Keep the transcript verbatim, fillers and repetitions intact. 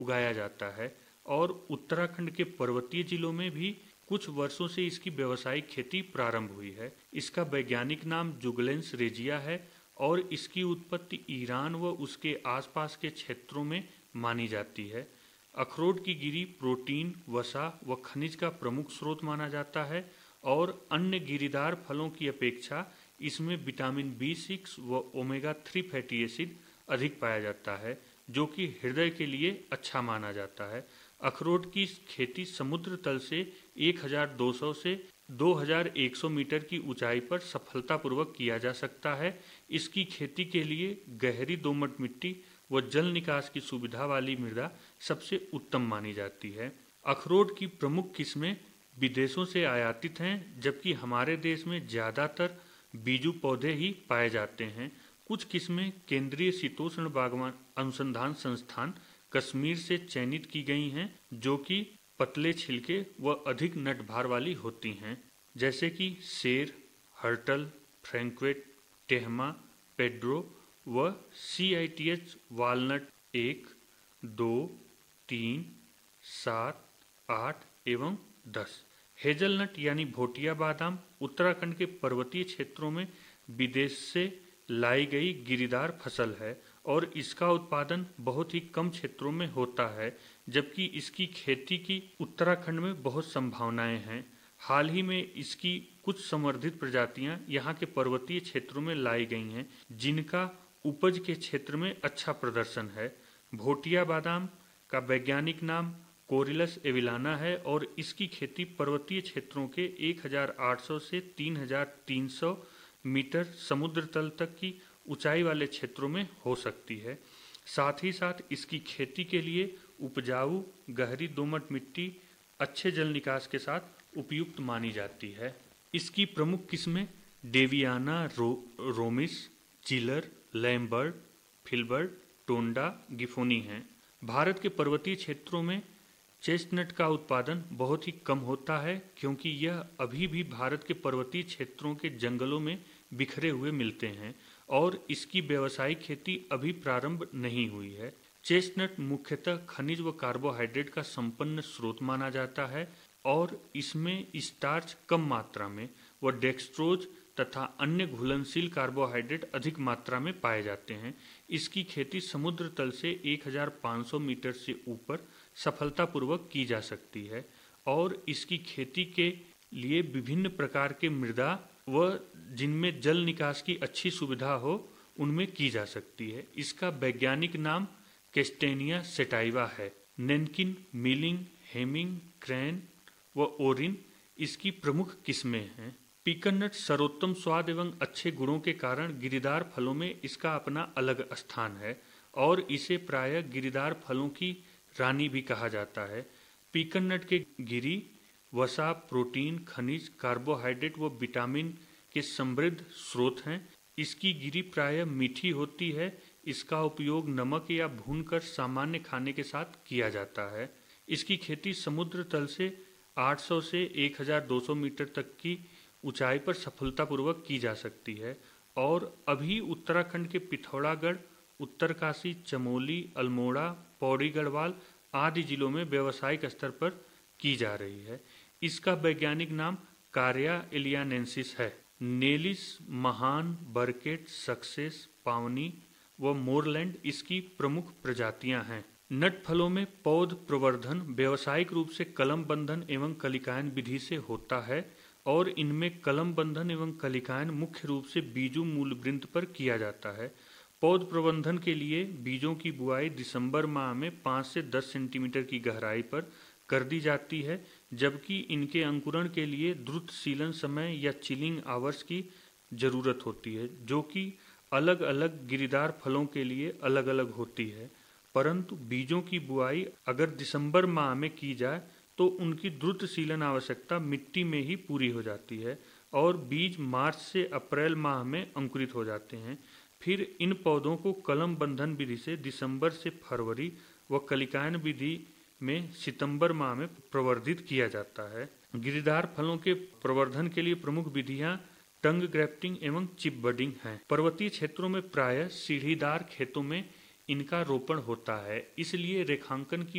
उगाया जाता है और उत्तराखंड के पर्वतीय जिलों में भी कुछ वर्षों से इसकी व्यावसायिक खेती प्रारंभ हुई है। इसका वैज्ञानिक नाम जुगलेंस रेजिया है और इसकी उत्पत्ति ईरान व उसके आसपास के क्षेत्रों में मानी जाती है। अखरोट की गिरी प्रोटीन, वसा व खनिज का प्रमुख स्रोत माना जाता है और अन्य गिरीदार फलों की अपेक्षा इसमें विटामिन बी सिक्स व ओमेगा थ्री फैटी एसिड अधिक पाया जाता है, जो कि हृदय के लिए अच्छा माना जाता है। अखरोट की खेती समुद्र तल से एक हज़ार दो सौ से दो हज़ार एक सौ मीटर की ऊंचाई पर सफलतापूर्वक किया जा सकता है। इसकी खेती के लिए गहरी दोमट मिट्टी व जल निकास की सुविधा वाली मृदा सबसे उत्तम मानी जाती है। अखरोट की प्रमुख किस्में विदेशों से आयातित हैं, जबकि हमारे देश में ज़्यादातर बीजू पौधे ही पाए जाते हैं। कुछ किस्में केंद्रीय शीतोष्ण बागवान अनुसंधान संस्थान कश्मीर से चयनित की गई हैं, जो कि पतले छिलके व अधिक नट भार वाली होती हैं, जैसे कि सेर, हर्टल, फ्रैंकवेट, टेहमा, पेड्रो व सी आई टी एच वालनट एक, दो, तीन, सात, आठ एवं दस। हेजलनट यानी भोटिया बादाम उत्तराखंड के पर्वतीय क्षेत्रों में विदेश से लाई गई गिरीदार फसल है और इसका उत्पादन बहुत ही कम क्षेत्रों में होता है, जबकि इसकी खेती की उत्तराखंड में बहुत संभावनाएं हैं। हाल ही में इसकी कुछ संवर्धित प्रजातियां यहाँ के पर्वतीय क्षेत्रों में लाई गई हैं, जिनका उपज के क्षेत्र में अच्छा प्रदर्शन है। भोटिया बादाम का वैज्ञानिक नाम कोरिलस एविलाना है और इसकी खेती पर्वतीय क्षेत्रों के एक हज़ार आठ सौ से तीन हज़ार तीन सौ मीटर समुद्र तल तक की ऊंचाई वाले क्षेत्रों में हो सकती है। साथ ही साथ इसकी खेती के लिए उपजाऊ गहरी दोमट मिट्टी अच्छे जल निकास के साथ उपयुक्त मानी जाती है। इसकी प्रमुख किस्में डेवियाना रो, रोमिस, चिलर, लैम्बर्ट, फिल्बर्ट, टोंडा, गिफोनी हैं। भारत के पर्वतीय क्षेत्रों में चेस्टनट का उत्पादन बहुत ही कम होता है, क्योंकि यह अभी भी भारत के पर्वतीय क्षेत्रों के जंगलों में बिखरे हुए मिलते हैं और इसकी व्यावसायिक खेती अभी प्रारंभ नहीं हुई है। चेस्टनट मुख्यतः खनिज व कार्बोहाइड्रेट का संपन्न स्रोत माना जाता है और इसमें स्टार्च कम मात्रा में व डेक्सट्रोज तथा अन्य घुलनशील कार्बोहाइड्रेट अधिक मात्रा में पाए जाते हैं। इसकी खेती समुद्र तल से एक हज़ार पाँच सौ मीटर से ऊपर सफलतापूर्वक की जा सकती है और इसकी खेती के लिए विभिन्न प्रकार के मृदा व जिनमें जल निकास की अच्छी सुविधा हो उनमें की जा सकती है। इसका वैज्ञानिक नाम कैस्टेनिया सेटाइवा है। नैनकिन, मिलिंग, हेमिंग, क्रैन व ओरिन इसकी प्रमुख किस्में हैं। पीकनट सर्वोत्तम स्वाद एवं अच्छे गुणों के कारण गिरीदार फलों में इसका अपना अलग स्थान है और इसे प्रायः गिरीदार फलों की रानी भी कहा जाता है। पीकनट के गिरी वसा, प्रोटीन, खनिज, कार्बोहाइड्रेट व विटामिन के समृद्ध स्रोत हैं। इसकी गिरी प्रायः मीठी होती है। इसका उपयोग नमक या भूनकर सामान्य खाने के साथ किया जाता है। इसकी खेती समुद्र तल से आठ सौ से एक हज़ार दो सौ मीटर तक की ऊंचाई पर सफलतापूर्वक की जा सकती है और अभी उत्तराखंड के पिथौरागढ़, उत्तरकाशी, चमोली, अल्मोड़ा, पौड़ी गढ़वाल आदि जिलों में व्यावसायिक स्तर पर की जा रही है। इसका वैज्ञानिक नाम कार्या एलियानेंसिस है। नेलिस, महान, बर्केट, सक्सेस, पावनी व मोरलैंड इसकी प्रमुख प्रजातियां हैं। नट फलों में पौध प्रवर्धन व्यावसायिक रूप से कलम बंधन एवं कलिकायन विधि से होता है और इनमें कलम बंधन एवं कलिकायन मुख्य रूप से बीजू मूल वृंत पर किया जाता है। पौध प्रबंधन के लिए बीजों की बुआई दिसंबर माह में पाँच से दस सेंटीमीटर की गहराई पर कर दी जाती है, जबकि इनके अंकुरण के लिए द्रुत सीलन समय या चिलिंग आवर्स की जरूरत होती है, जो कि अलग अलग गिरीदार फलों के लिए अलग अलग होती है। परंतु बीजों की बुआई अगर दिसंबर माह में की जाए तो उनकी द्रुत सीलन आवश्यकता मिट्टी में ही पूरी हो जाती है और बीज मार्च से अप्रैल माह में अंकुरित हो जाते हैं। फिर इन पौधों को कलम बंधन विधि से दिसंबर से फरवरी व कलिकायन विधि में सितंबर माह में प्रवर्धित किया जाता है। गिरीदार फलों के प्रवर्धन के लिए प्रमुख विधियां टंग ग्रेफ्टिंग एवं चिप बडिंग हैं। पर्वतीय क्षेत्रों में प्रायः सीढ़ीदार खेतों में इनका रोपण होता है, इसलिए रेखांकन की